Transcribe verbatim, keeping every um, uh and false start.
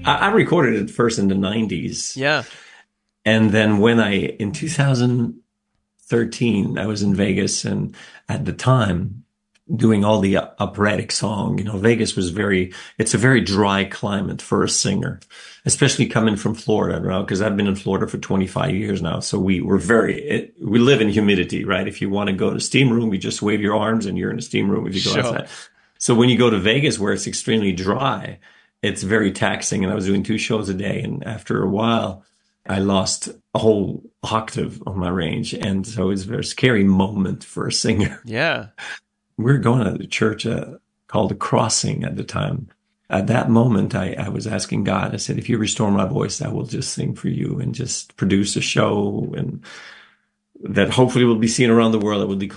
I, I recorded it first in the nineties. Yeah. And then when I, in two thousand thirteen, I was in Vegas, and at the time doing all the operatic song, you know, Vegas was very, it's a very dry climate for a singer, especially coming from Florida, right? Because I've been in Florida for twenty-five years now. So we were very, it, we live in humidity, right? If you want to go to a steam room, you just wave your arms and you're in a steam room if you go Sure. outside. So when you go to Vegas where it's extremely dry, it's very taxing. And I was doing two shows a day. And after a while, I lost a whole octave on my range. And so it was a very scary moment for a singer. Yeah. We were going to the church uh, called The Crossing at the time. At that moment, I, I was asking God, I said, if you restore my voice, I will just sing for you and just produce a show and that hopefully will be seen around the world. That will be